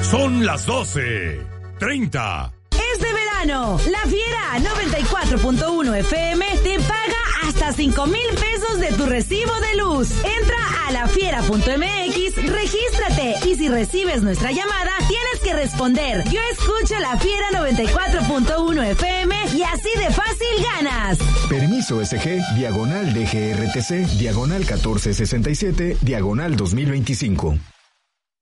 Son las 12:30. Es de verano. La Fiera 94.1 FM te paga hasta 5,000 pesos de tu recibo de luz. Entra a lafiera.mx, regístrate y si recibes nuestra llamada, tienes que responder: yo escucho La Fiera 94.1 FM y así de fácil ganas. Permiso SG, /DGRTC, /1467, /2025.